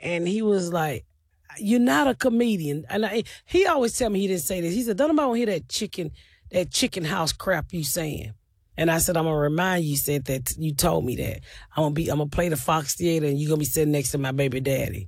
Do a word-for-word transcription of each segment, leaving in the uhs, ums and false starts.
and he was like, "You're not a comedian." And I, he always tell me he didn't say this. He said, "Don't nobody want to hear that chicken, that chicken house crap you saying." And I said, "I'm gonna remind you, you said that you told me that. I'm gonna be, I'm gonna play the Fox Theater, and you're gonna be sitting next to my baby daddy."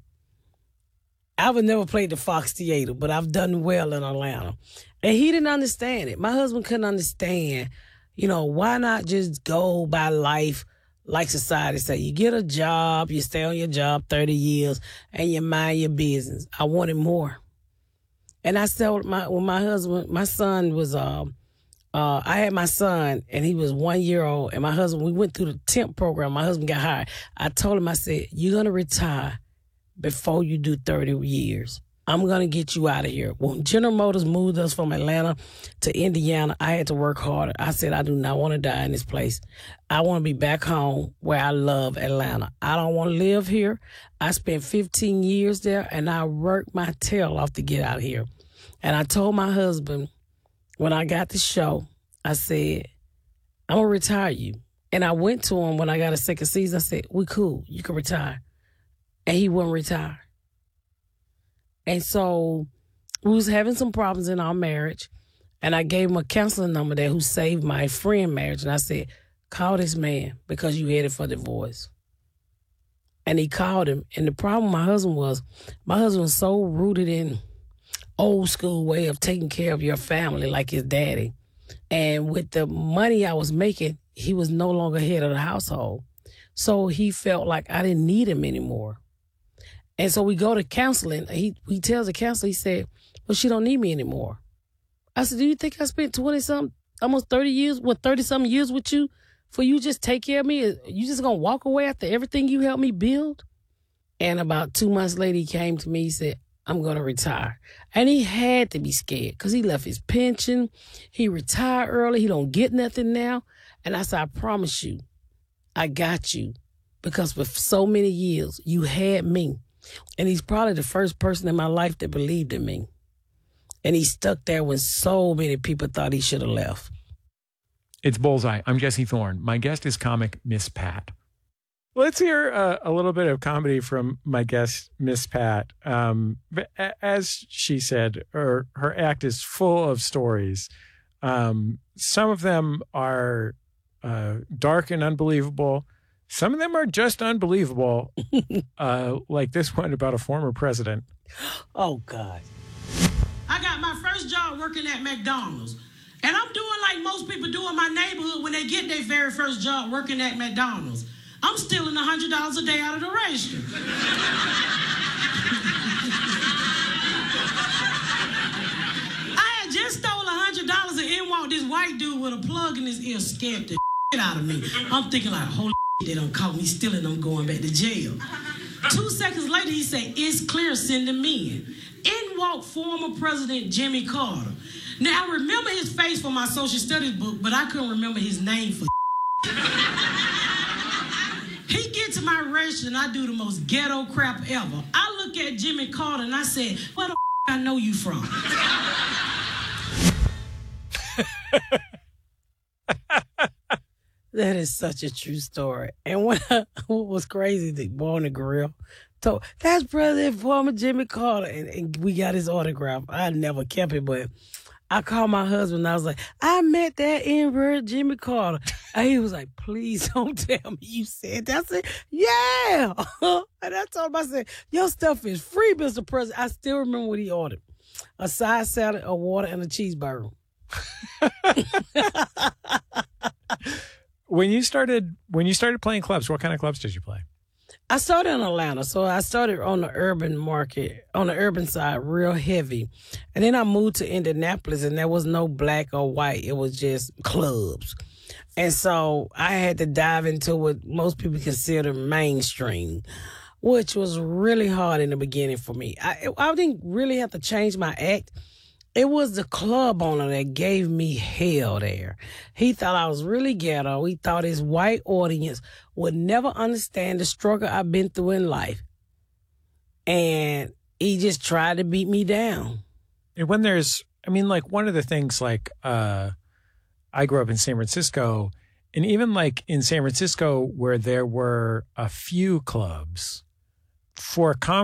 I would never play the Fox Theater, but I've done well in Atlanta. And he didn't understand it. My husband couldn't understand, you know, why not just go by life like society say? You get a job, you stay on your job thirty years, and you mind your business. I wanted more. And I said, my, when my husband, my son was, um, uh, I had my son, and he was one year old, and my husband, we went through the temp program. My husband got hired. I told him, I said, "You're going to retire before you do thirty years. I'm going to get you out of here." When General Motors moved us from Atlanta to Indiana, I had to work harder. I said, "I do not want to die in this place. I want to be back home where I love Atlanta. I don't want to live here." I spent fifteen years there, and I worked my tail off to get out of here. And I told my husband, when I got the show, I said, "I'm going to retire you." And I went to him when I got a second season. I said, "We cool. You can retire." And he wouldn't retire. And so we was having some problems in our marriage. And I gave him a counseling number there who saved my friend marriage. And I said, "Call this man because you headed for divorce." And he called him. And the problem with my husband was, my husband was so rooted in old school way of taking care of your family like his daddy. And with the money I was making, he was no longer head of the household. So he felt like I didn't need him anymore. And so we go to counseling. He he tells the counselor, he said, "Well, she don't need me anymore." I said, "Do you think I spent twenty-something, almost thirty years, what, thirty-something years with you for you just take care of me? You just going to walk away after everything you helped me build?" And about two months later, he came to me, he said, "I'm going to retire." And he had to be scared because he left his pension. He retired early. He don't get nothing now. And I said, "I promise you, I got you, because for so many years, you had me." And he's probably the first person in my life that believed in me. And he stuck there when so many people thought he should have left. It's Bullseye. I'm Jesse Thorne. My guest is comic Miss Pat. Let's hear uh, a little bit of comedy from my guest, Miss Pat. Um, as she said, her, her act is full of stories. Um, some of them are uh, dark and unbelievable. Some of them are just unbelievable, uh, like this one about a former president. Oh, God. I got my first job working at McDonald's. And I'm doing like most people do in my neighborhood when they get their very first job working at McDonald's. I'm stealing one hundred dollars a day out of the register. I had just stole one hundred dollars and in walked this white dude with a plug in his ear, scared the shit out of me. I'm thinking like, holy shit, they done caught me stealing, I'm going back to jail. Two seconds later, he said, "It's clear, send them in." In walked former President Jimmy Carter. Now, I remember his face from my social studies book, but I couldn't remember his name for He get to my register and I do the most ghetto crap ever. I look at Jimmy Carter and I said, "Where the f*** I know you from?" That is such a true story. And when I, what was crazy, the boy on the grill told, "That's President former Jimmy Carter." And, and we got his autograph. I never kept it, but I called my husband and I was like, "I met that N-word Jimmy Carter." And he was like, "Please don't tell me you said that." I said, "Yeah." And I told him, I said, "Your stuff is free, Mister President." I still remember what he ordered. A side salad, a water, and a cheeseburger. When you started, when you started playing clubs, what kind of clubs did you play? I started in Atlanta, so I started on the urban market, on the urban side, real heavy. And then I moved to Indianapolis, and there was no black or white. It was just clubs. And so I had to dive into what most people consider mainstream, which was really hard in the beginning for me. I, I didn't really have to change my act. It was the club owner that gave me hell there. He thought I was really ghetto. He thought his white audience would never understand the struggle I've been through in life. And he just tried to beat me down. And when there's, I mean, like one of the things like, uh, I grew up in San Francisco, and even like in San Francisco where there were a few clubs for a comedy